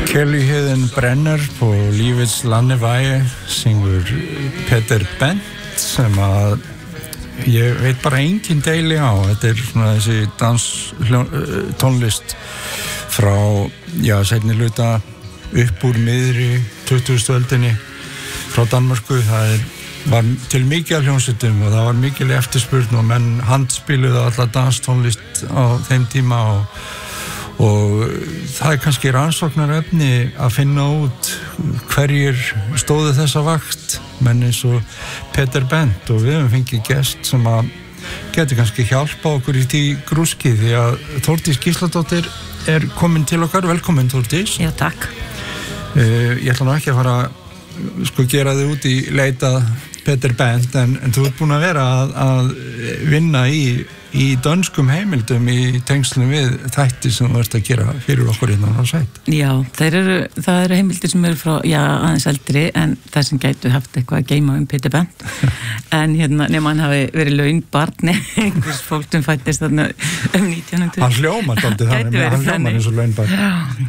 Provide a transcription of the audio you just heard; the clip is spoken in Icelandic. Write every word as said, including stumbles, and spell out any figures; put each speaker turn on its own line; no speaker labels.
Kærligheden brenner på livets landeveje syngur Peter Bent sem að ég veit bara engin deili á. Þetta er svona þessi dans tónlist frá já, seinni hluta upp úr miðri tuttugustu öldinni frá Danmörku. Það er, var til mikið af hljómsveitum og það var mikil eftirspurn og menn handspiluðu alla danstónlist á þeim tíma og og það er kannski rannsóknarefni að finna út hverjir stóðu þessa vakt menn eins og Peter Bent og við höfum fengið gest sem að getur kannski hjálpa okkur í tí grúski því að Þórdís Gísladóttir er komin til okkar. Velkomin Þórdís.
Já, takk.
Uh, ég ætla nú ekki að fara að sko gera þig út í leita Peter Bent en, en þú ert búin að vera að, að vinna í í dönskum heimildum í tengslum við þætti sem þú ert að gera fyrir okkur innan á sæt.
Já, þeir eru, það eru heimildir sem eru frá, já, aðeins eldri en það sem gætu haft eitthvað að geyma um Peter Bent en hérna, nema hann hafi verið launbarni einhvers fólk sem fættist þarna um nítján hundruð.
Hann hljómar dálítið þannig, hann hljómar eins og launbarn.
Já.